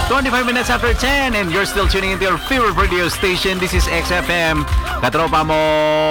25 minutes after 10 and you're still tuning into your favorite radio station. This is XFM. Katropa mo.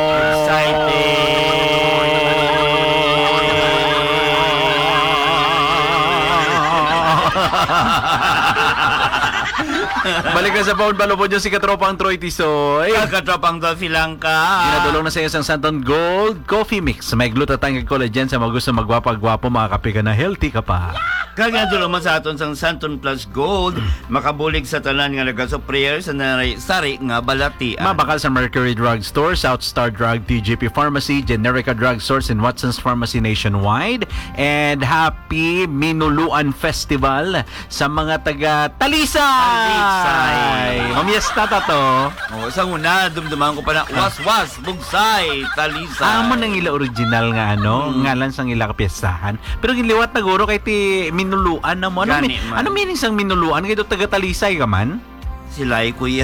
Balik na sa phone, balupod yung si Katropang Troy Tisoy. Katropang Dolphy lang ka. Ginadulong na sa iyo sa Santon Gold Coffee Mix. May glutatang collagen sa mga gusto magwapag-gwapo, makakapi ka na healthy ka pa. Kagadulong mo sa aton sang Santon Plus Gold, makabulig sa tanan nga nagasoprayer sa sari nga balati. Mabakal sa Mercury Drug Store, South Star Drug, TJP Pharmacy, Generica Drug Stores, and Watson's Pharmacy nationwide. And happy Minuluan Festival sa mga taga Talisay. Mamiyesta ta to. Oh, sa una, dumduman ko pa na was, bugsay, Talisay. Amo nang ila original nga ngalan sang ila kapiyasahan. Pero giliwat na guro kay ti Minuluan na mo. Ano meaning sang Minuluan? Kaya taga Talisay ka man? Silay, kuya.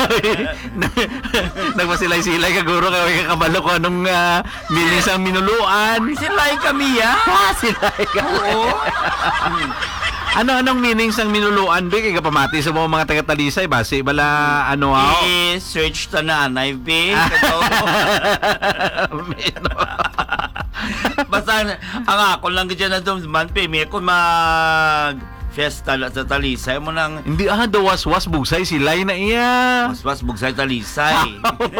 Nagpasilay-silay ka guro kaya kabalo ko anong meaning sang Minuluan. Silay kami ya. Silay ka. Oo. Anong meaning sang Minuluan be kay kapamati sa mga taga Talisay base bala ano search ta na anay be. Basta ang ako lang gidyan na duman pe may ko mag fiesta sa Talisay mo nang hindi daw was bugsay silay na iya. Was bugsay Talisay.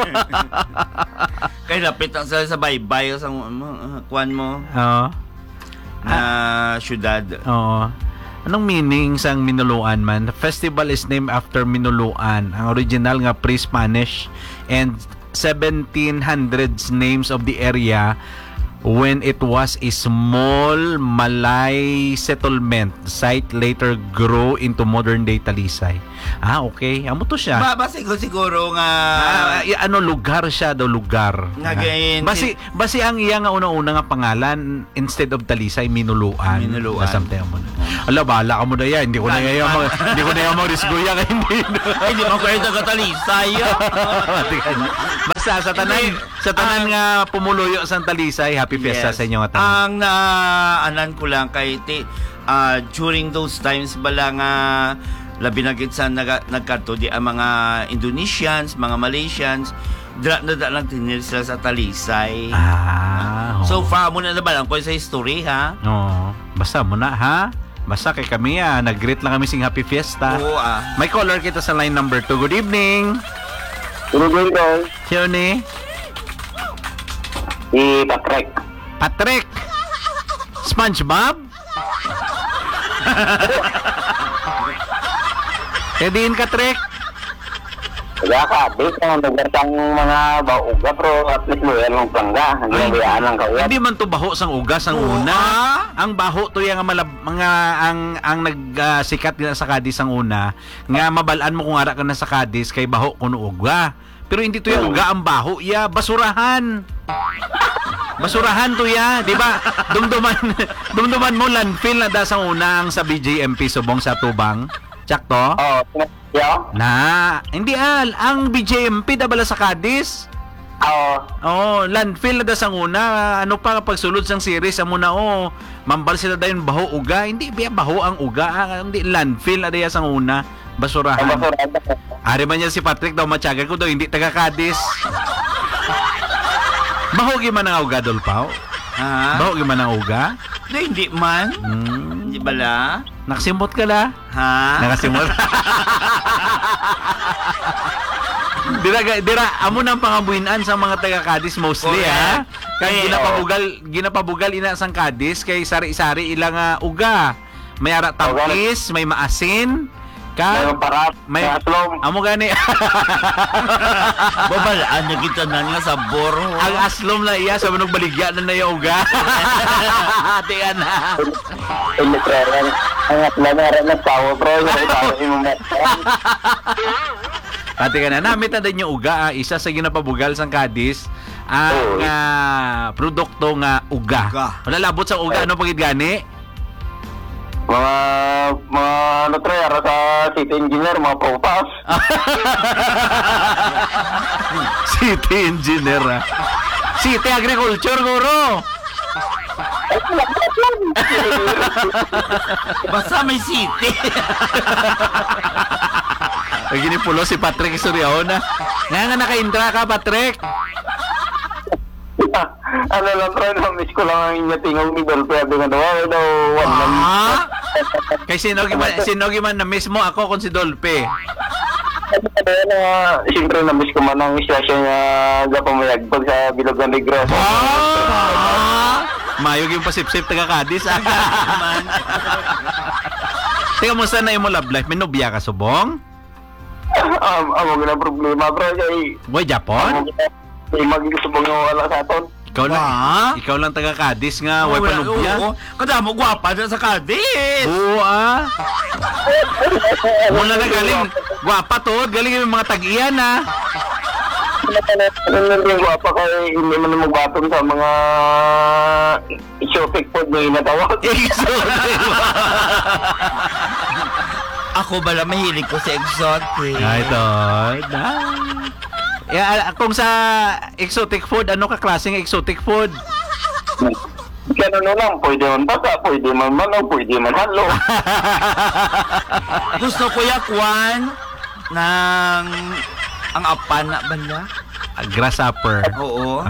Kay lapit ang sa baybay sa kuan mo. Na syudad. Oo. Anong meaning sang Minuluan man? The festival is named after Minuluan, ang original nga pre-Spanish and 1700s names of the area when it was a small Malay settlement site later grew into modern-day Talisay. Okay. Amo to siya. Siguro nga lugar siya daw, lugar. Basi ang iya nga una-una nga pangalan instead of Talisay, Minuluan. Something mo. Ala, bahala ka mo na yan. Hindi ko na yan mag-risgoya. Hindi mo kayo taga Talisay. Basta sa tanan nga pumuluyo sa Talisay, happy fiesta sa inyo nga tanan. Ang naanan ko lang kay during those times bala nga labi na gid sa nagkadto di ang mga Indonesians, mga Malaysians na lang tinil sila sa Talisay. So far mo na nabalang ko sa history ha. Basta mo na ha. Basta kay kami nag-greet lang kami sing happy fiesta. Oo May caller kita sa line number 2. Good evening. Good evening. Sino ni? Si Patrick. Patrick. SpongeBob? Kediin ka, Trek? Kaya ka, base na nagdartang mga bauga pero at least mo yan mong plangga. Hindi bayaan lang kawat. Hindi man to baho sang ugas ang una. Ang baho to yung mga ang nagsikat nila sa Cadiz ang una. Nga mabalaan mo kung ara ka na sa Cadiz kay baho kuno uga. Pero hindi to yung uga ang baho. Basurahan. Basurahan to ya, di ba? Dumduman mo landfill na da sang una ang sa BJMP Subong sa Tubang. Tsakto? Yeah. Hindi ang BJMP da bala sa Cadiz. Landfill na da sang una. Ano pa pagsulod sang series amo na mambal sila dayon baho uga. Hindi biya baho ang uga, hindi landfill na da sang una. Basurahan. Ari man yan si Patrick daw matyagan ko daw hindi taga Cadiz. Bahogi man ang uga Dolpao? Bahogi man ang uga? Hindi man. Hindi bala? Nakasimot ka la? Nakasimot? Dira, amo nang pangabuhinan sa mga taga Cadiz mostly ha. Kaya ginapabugal ina sang Cadiz kay sari-sari ilang uga. May ara tampis, may maasin. May aslom. Amo gani. Babalaan na kita na nga sa boro. Ang aslom na iya sa manog baligya na yung uga. Tiyan na. Ang aslom na tawo bro. Ate ka na, namit na din yung uga. Isa sa ginapabugal sang Cadiz ang produkto nga uga. Wala labot sa uga. Ano pagid gani? Mga nutrera sa city engineer, mga propas. City engineer City agriculture, guro. Basta may city. Ay, ginipulo si Patrick Soriona. Nga naka-intra ka, Patrick. Ano lang, try na miss ko lang ang inyong tingog ni Dolphy. Sabi nga daw, one man. Kay sino man na mismo ako kung si Dolphy. Siyempre na-miss ko man ang isla siya nga gapamayagpag sa Bilog ng Negros. Mayog yung pasip-sip taga Cadiz. Teka mo saan na yung mo love life? May nobya ka, subong? Amo na problema, bro. Kay Boy, Japon? mag-isubong yung wala sa aton. Ikaw lang taga Cadiz nga, way pa nobya. Kadamo gwapa na sa Cadiz. Oo, Mula na galing. Gwapa to, galing yung mga tag-iyan, Hindi yung gwapa kay hindi mo na magwapon sa mga exotic food na inatawag. Ako bala mahilig ko sa exotic. Ay, ito. Kung sa exotic food, ano ka klaseng exotic food? Ganun lang, pwede man baka, pwede man manok, pwede man halo. Gusto ko yakwan ng ang apan na banda. Grasshopper. Oo.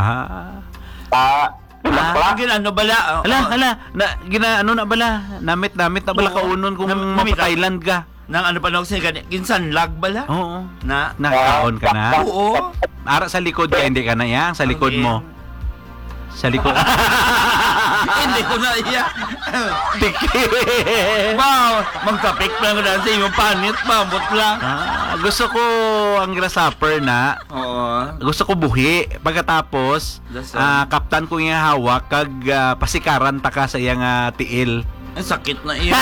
Ano bala? Ano na bala? Namit na bala kaunon kung mapa-Thailand ka. Nang ano pa sa ginsan lag bala? Oo. Na Nakaon ka na? Oo. Ara sa likod ka, hindi ka na yan. Sa likod mo. Sa likod. Hindi ko na iya. Tiki. Wow, magkapik lang na sa iyong panit, mabot lang. Gusto ko ang grasshopper na. Oo. Gusto ko buhi. Pagkatapos, kaptan ko yung hawak kag pasikaran ta ka sa iyang tiil. Ang sakit na iya.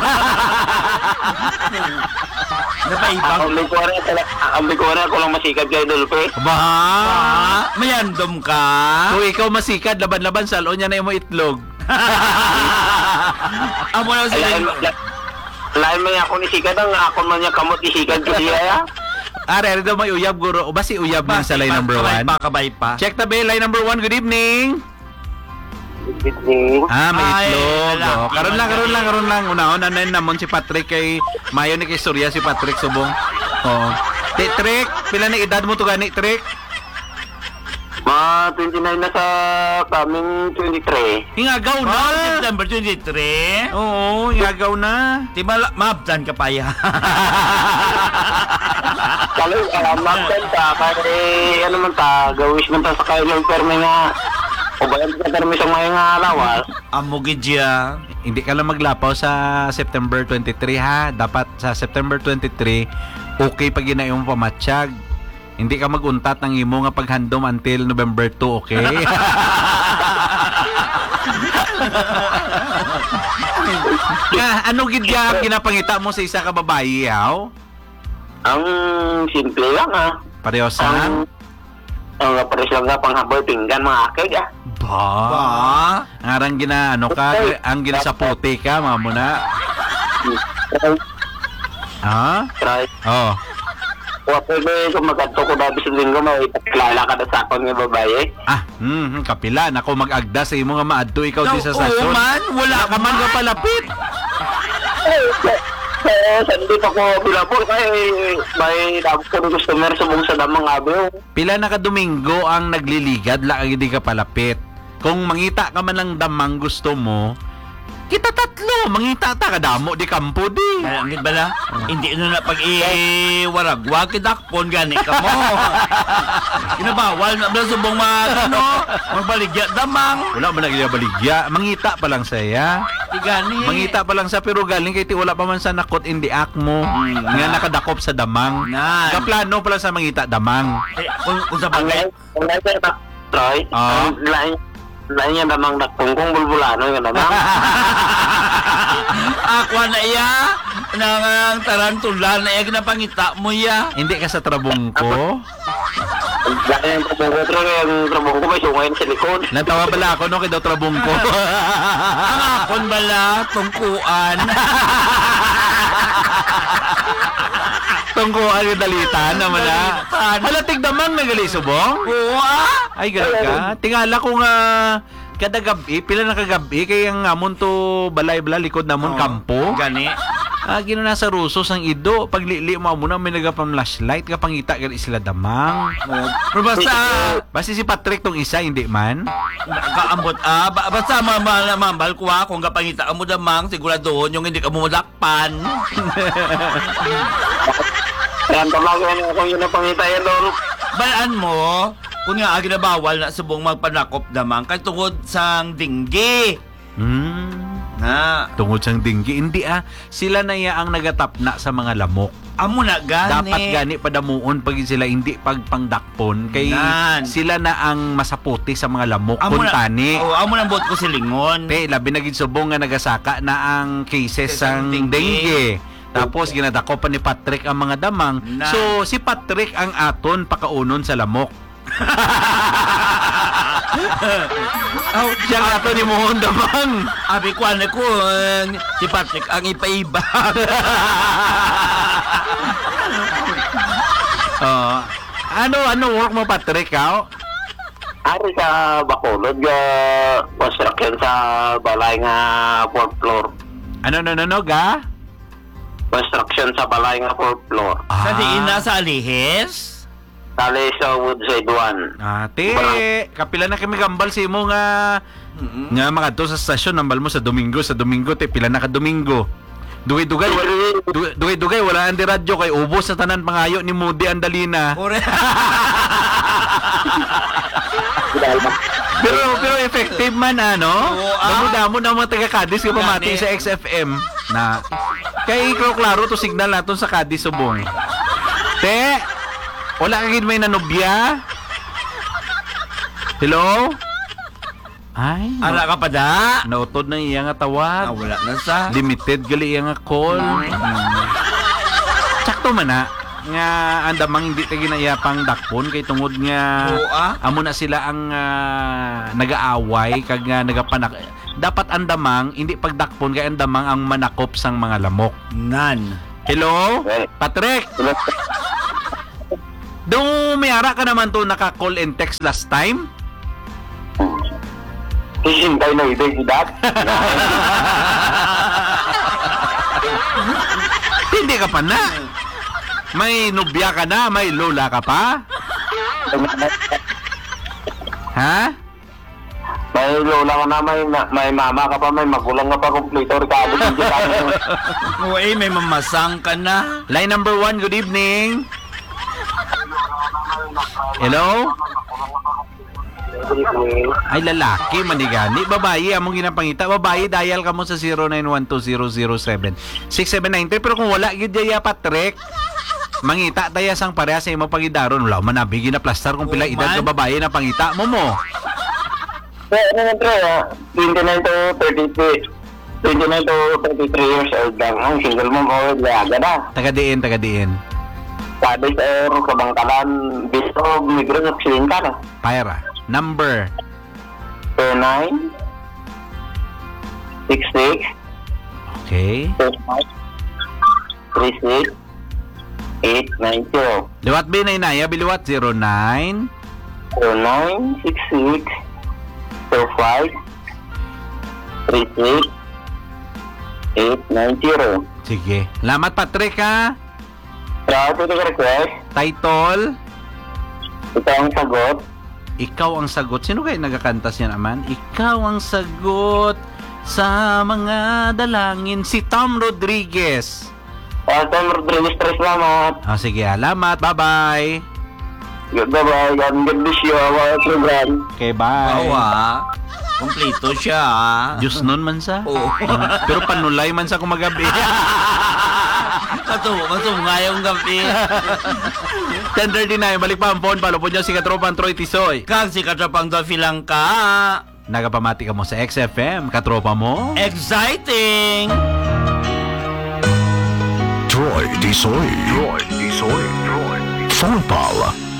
Napaibang. Ang bikuara ko lang masikad kay Dolphy. Mayandom ka. Kung ikaw masikad, laban-laban, salon niya na yung itlog. Amo na sila. Lain mo niya ako ni sikad, ang ako man niya kamot isikad ko siya. Are daw may uyab, guro. O ba si uyab na sa line number 1? Kabay pa. Check the bell, line number 1. Good evening. Good evening. May itlog. Karon lang. Una-una na namon si Patrick kay mayo ni kay Surya si Patrick subong. Oo. Trick, pila na edad mo to gani, Trick? 29 na sa coming 23. Hingagaw na. September 23. Oo, hingagaw na. Di ba maabdan ka pa ya? Kalo, magdan ka, kaya ano man ta, gawis man ta sa kayo ng perme nga. O ba yan sa perme sa mga nga lawas? Amo gidya. Hindi ka lang maglapaw sa September 23 ha. Dapat sa September 23, okay pag yun na yung pamatsyag. Hindi ka maguntat ng imo nga paghandom until November 2, okay? Ano gidya ginapangita mo sa isa ka babae, yaw? Ang simple lang Parehas lang? Ang pares lang nga panghaboy pinggan mga akig Ba? Ngarang ang ginasaputi ka, mamo na. Ha? Try. Oh. Wapo ba kung magkanto ko dabi sa linggo, may paklala ka na sa akong nga babae. Kapila. Nako mag-agda sa imo nga maadto ikaw di sa Oo sasyon. man, wala ka man ka palapit. Sandi pa ko bilapor kay may dabo ko customer sa buong sa damang abaw. Pila na ka Domingo ang nagliligad, laki di ka palapit. Kung mangita ka man lang damang gusto mo, kita tatlo, mangita ta kadamo di kampo di. Kaya angin bala, hindi na waragwag kidakpon gani ka mo. Kinabawal na bala subong magbaligya damang. Wala man baligya, mangita pa lang saya. Tigani. Mangita pa lang sa pero galing kay ti wala pa man sa nakot indi ak mo. Nga nakadakop sa damang. Kaplano pa lang sa mangita damang. Kung sa bagay. Troy, lain niya damang nakpungkong bulbulano yung damang. Aqua na iya. Nang tarantula na iya ginapangita mo iya. Hindi ka sa trabong ko. Lain yung trabong ko, yung trabong ko may sungayin sa likod. Natawa bala ako no kay daw trabong ko. Ang akon bala, tungkuan. Tungkuan yung dalitan naman na. Halatig damang nagali subong? Oo Ay, gano'n ka. Tingala ko nga kada gabi, pila na kagabi, kaya nga amon to balay-balay, likod namon, kampo. Gani. Gino na sa Rusos ang ido. Paglili mo na may nagapang flashlight, kapangita ka sila damang. Pero Basta si Patrick tong isa, hindi man. kaambot basta mambal ko kung kapangita mo damang siguradoon yung hindi ka mumadakpan. Yan, tabagan ako yun ang pangita yan, Lord. Balaan mo, kung nga ginabawal na subong magpanakop damang kay tungod sang dinggi. Na, Tungod sang dinggi. Hindi sila na ang nagatapna sa mga lamok. amo na gani. Dapat gani padamuon pag sila hindi pagpangdakpon. Kay Nan. sila na ang masaputi sa mga lamok. Kuntani. Amo na bot ko silingon. Te, labi na gid subong nga nagasaka na ang cases sang Sang dengue. Tapos ginadako pa ni Patrick ang mga damang. Na. So si Patrick ang aton pakaunon sa lamok. Siya ang aton ni Mohon damang. Abi ko ano ko, si Patrick ang ipaiba. Ano work mo, Patrick? Ari sa Bacolod, construction sa balay nga 4th floor. Ano, ga? Construction sa balay nga 4th floor. Sa diin na sa Alihes? Tali sa Woodside 1. Ate, kapila na kami gambal sa imo nga makadto sa stasyon, nambal mo sa Domingo, te, pila na ka Domingo. Dugay, wala ang di radyo kay ubos sa tanan pangayo ni Moody Andalina. Pero effective man damo na mga taga Cadiz ka pamati sa XFM na kay klaro to signal naton sa Cadiz subong. Te, wala ka gid may nanobya? Hello? Ay, Ara ka pa da? nautod na iya nga tawag. Wala na sa. Limited gali iya nga call. Sakto man na nga andamang hindi ta ginayapang dakpon kay tungod nga amo na sila ang nagaaway kag nga nagapanak. Dapat andamang hindi pagdakpon kay andamang ang manakop sang mga lamok. Nan. Hello? Patrick, dong may ara ka naman to naka-call and text last time? Hihintay na edad. Hindi ka pa na. May nubya ka na, may lola ka pa? Ha? May lola ka na, may mama ka pa, may magulang ka pa, kompleto Ricardo. May mamasang ka na. Line number 1, good evening. Hello? Ay, lalaki, manigani. Babae, among ginapangita. Babae, dial ka mo sa 0912-007-6793. Pero kung wala, gidya Patrick, mangita taya sang pareha sa imo pagidaron. Wala man nabigi na plaster kung pila edad ka babae na pangita mo. Ano na tre, 29 to 33. 29 to 33 years old lang. Ang single mom o laga na. Taga-diin. Sabis or kabangkalan, dito, migros at silinta na. Pyra. Number 29 66 okay. 36 890. Liwat ba na inaya? Biliwat 09 0966 25 36 890. Sige. Lamat Patrick ha. Proud to the request. Title. Ito ang sagot. Ikaw ang sagot. Sino kayo nagakantas yan, Aman? Ikaw ang sagot sa mga dalangin. Si Tom Rodriguez. Tom Rodriguez, salamat. Sige, alamat. Bye-bye. Goodbye. God bless you. Our program. Okay, bye. Kompleto siya. Diyos nun man sa. Oo. Pero panulay man sa kumagabi. Masumo nga yung gabi. 10:39, balik pa ang phone. Palo po dyan si Katropang Troy Tisoy. Kag si Katropang Dolphy lang ka. Nagapamati ka mo sa XFM. Katropa mo. Exciting! Troy Tisoy. Phone call